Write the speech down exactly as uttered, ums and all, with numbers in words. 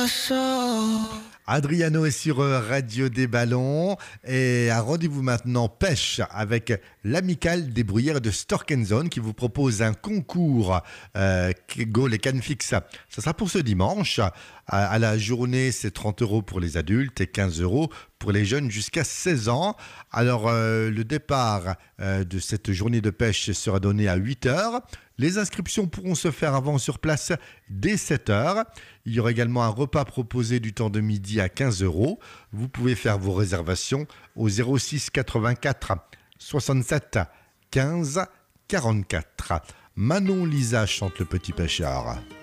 Adriano est sur Radio des Ballons et un rendez-vous maintenant pêche avec l'amicale des bruyères de Storkenzone qui vous propose un concours euh, Goal et Cannes Fix. Ça sera pour ce dimanche. À, à la journée, c'est trente euros pour les adultes et quinze euros pour les jeunes jusqu'à seize ans. Alors, euh, le départ euh, de cette journée de pêche sera donné à huit heures. Les inscriptions pourront se faire avant sur place dès sept heures. Il y aura également un repas proposé du temps de midi à quinze euros. Vous pouvez faire vos réservations au zéro six quatre-vingt-quatre soixante-sept quinze quarante-quatre. Manon Lisa chante Le Petit Pêcheur.